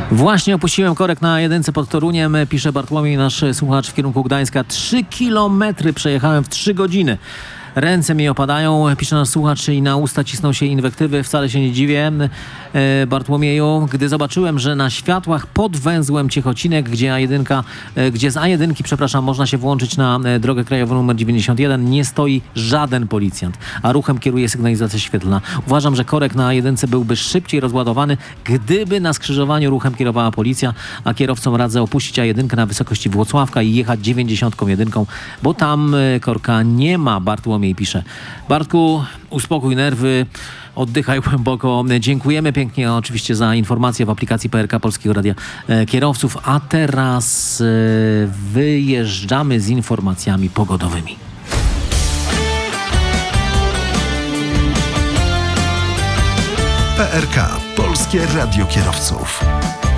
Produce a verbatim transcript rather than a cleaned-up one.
Właśnie opuściłem korek na jedynce pod Toruniem, pisze Bartłomiej, nasz słuchacz, w kierunku Gdańska. Trzy kilometry przejechałem w trzy godziny. Ręce mi opadają, pisze nasz słuchacz, i na usta cisną się inwektywy. Wcale się nie dziwię, e, Bartłomieju, gdy zobaczyłem, że na światłach pod węzłem Ciechocinek, gdzie A jeden, e, gdzie z A jeden, przepraszam, można się włączyć na e, drogę krajową numer dziewięćdziesiąt jeden, nie stoi żaden policjant, a ruchem kieruje sygnalizacja świetlna. Uważam, że korek na A jeden byłby szybciej rozładowany, gdyby na skrzyżowaniu ruchem kierowała policja, a kierowcom radzę opuścić A jeden na wysokości Włocławka i jechać dziewięćdziesiąt jeden, bo tam e, korka nie ma. Bartłomiej pisze. Bartku, uspokój nerwy, oddychaj głęboko. Dziękujemy pięknie oczywiście za informacje w aplikacji P R K Polskiego Radia e, Kierowców, a teraz e, wyjeżdżamy z informacjami pogodowymi. P R K Polskie Radio Kierowców.